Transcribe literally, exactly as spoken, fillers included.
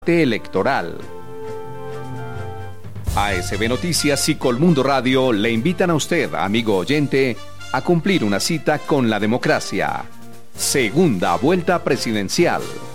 electoral. A S B Noticias y Colmundo Radio le invitan a usted, amigo oyente, a cumplir una cita con la democracia. Segunda vuelta presidencial.